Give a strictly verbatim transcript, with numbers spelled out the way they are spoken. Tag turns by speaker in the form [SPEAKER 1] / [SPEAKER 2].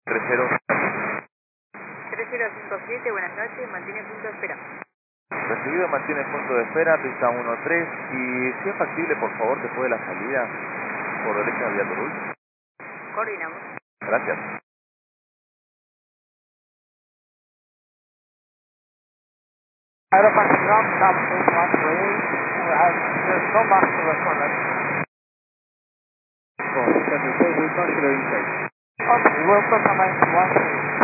[SPEAKER 1] tres cero.
[SPEAKER 2] tres cero cinco siete, buenas noches, mantiene punto de espera.
[SPEAKER 1] Recibido, mantiene punto de espera, pista uno tres. Y si es factible, por favor, después de la salida, por derecha vía Turul.
[SPEAKER 2] Coordinamos.
[SPEAKER 1] Gracias.
[SPEAKER 3] Aeropax ground stop eight one three. Uh, there's no box to record.
[SPEAKER 4] Oh, seven four, we pass it inside.
[SPEAKER 3] Okay, we'll come on one three.